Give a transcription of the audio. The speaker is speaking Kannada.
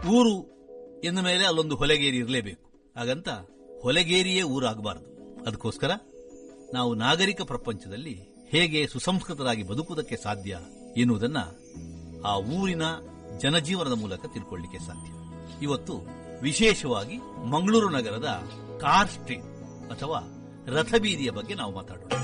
ಊರು ಎಂದ ಮೇಲೆ ಅಲ್ಲೊಂದು ಹೊಲಗೇರಿ ಇರಲೇಬೇಕು. ಹಾಗಂತ ಹೊಲಗೇರಿಯೇ ಊರಾಗಬಾರದು. ಅದಕ್ಕೋಸ್ಕರ ನಾವು ನಾಗರಿಕ ಪ್ರಪಂಚದಲ್ಲಿ ಹೇಗೆ ಸುಸಂಸ್ಕೃತರಾಗಿ ಬದುಕುವುದಕ್ಕೆ ಸಾಧ್ಯ ಎನ್ನುವುದನ್ನ ಆ ಊರಿನ ಜನಜೀವನದ ಮೂಲಕ ತಿಳ್ಕೊಳ್ಳಿಕ್ಕೆ ಸಾಧ್ಯ. ಇವತ್ತು ವಿಶೇಷವಾಗಿ ಮಂಗಳೂರು ನಗರದ ಕಾರ್ ಸ್ಟ್ರೀಟ್ ಅಥವಾ ರಥಬೀದಿಯ ಬಗ್ಗೆ ನಾವು ಮಾತಾಡೋಣ.